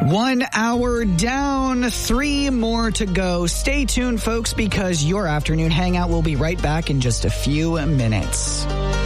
1 hour down, 3 more to go. Stay tuned, folks, because your afternoon hangout will be right back in just a few minutes.